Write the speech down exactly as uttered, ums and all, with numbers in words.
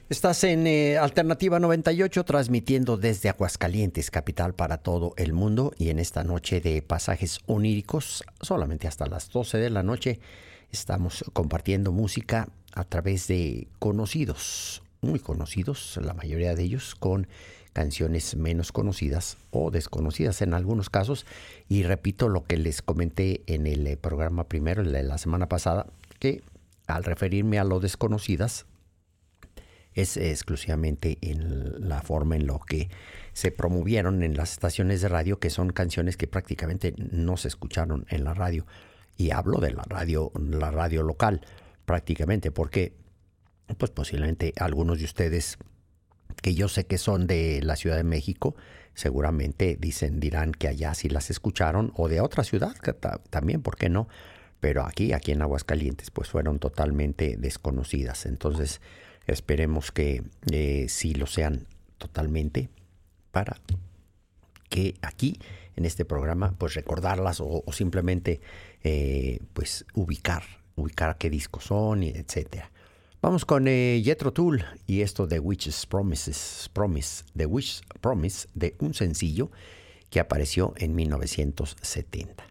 Estás en eh, Alternativa noventa y ocho, transmitiendo desde Aguascalientes, capital para todo el mundo. Y en esta noche de pasajes oníricos, solamente hasta las doce de la noche, estamos compartiendo música a través de conocidos, muy conocidos, la mayoría de ellos, con canciones menos conocidas o desconocidas en algunos casos. Y repito lo que les comenté en el programa primero, el de la semana pasada, que al referirme a lo desconocidas, es exclusivamente en la forma en lo que se promovieron en las estaciones de radio, que son canciones que prácticamente no se escucharon en la radio. Y hablo de la radio, la radio local, prácticamente, porque pues posiblemente algunos de ustedes, que yo sé que son de la Ciudad de México, seguramente dicen, dirán que allá sí las escucharon, o de otra ciudad que ta- también, ¿por qué no? Pero aquí, aquí en Aguascalientes, pues fueron totalmente desconocidas. Entonces, esperemos que eh, sí lo sean totalmente, para que aquí en este programa pues recordarlas o, o simplemente eh, pues ubicar, ubicar qué discos son, y etcétera. Vamos con eh, Jethro Tull y esto de Witch's Promises, Promise, The Witch's Promise, de un sencillo que apareció en mil novecientos setenta.